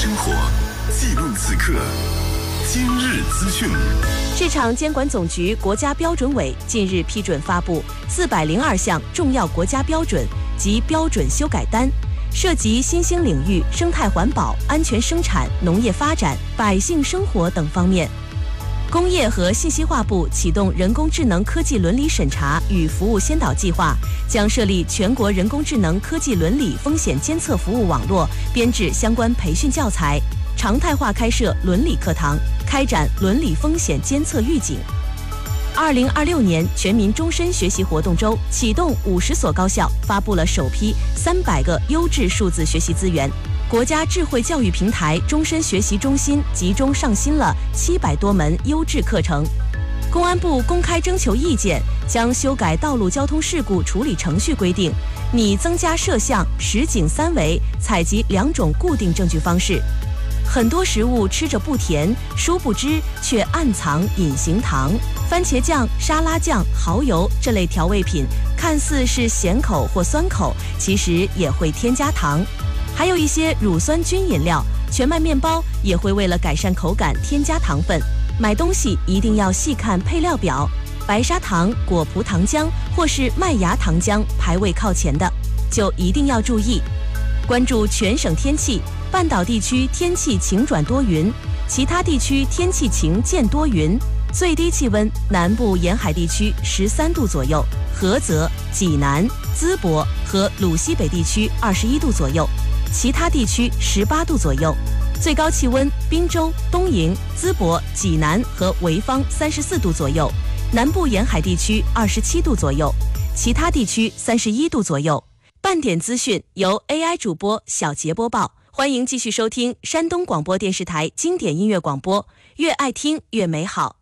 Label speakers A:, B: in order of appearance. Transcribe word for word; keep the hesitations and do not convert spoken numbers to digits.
A: 生活，记录此刻。今日资讯。
B: 市场监管总局国家标准委近日批准发布四百零二项重要国家标准及标准修改单，涉及新兴领域、生态环保、安全生产、农业发展、百姓生活等方面。工业和信息化部启动人工智能科技伦理审查与服务先导计划，将设立全国人工智能科技伦理风险监测服务网络，编制相关培训教材，常态化开设伦理课堂，开展伦理风险监测预警。二零二六年全民终身学习活动周启动，五十所高校发布了首批三百个优质数字学习资源。国家智慧教育平台终身学习中心集中上新了七百多门优质课程。公安部公开征求意见，将修改道路交通事故处理程序规定，拟增加摄像、实景三维采集两种固定证据方式。很多食物吃着不甜，殊不知却暗藏隐形糖。番茄酱、沙拉酱、蚝油这类调味品看似是咸口或酸口，其实也会添加糖。还有一些乳酸菌饮料、全麦面包也会为了改善口感添加糖分。买东西一定要细看配料表，白砂糖、果葡糖浆或是麦芽糖浆排位靠前的，就一定要注意。关注全省天气，半岛地区天气晴转多云，其他地区天气晴见多云。最低气温，南部沿海地区十三度左右，菏泽、济南、淄博和鲁西北地区二十一度左右，其他地区十八度左右。最高气温，滨州、东营、淄博、济南和潍坊三十四度左右，南部沿海地区二十七度左右，其他地区三十一度左右。半点资讯由 A I 主播小杰播报，欢迎继续收听山东广播电视台经典音乐广播，越爱听越美好。